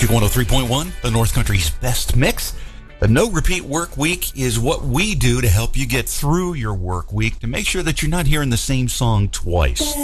Magic 103.1, the North Country's best mix. The No Repeat Work Week is what we do to help you get through your work week to make sure that you're not hearing the same song twice.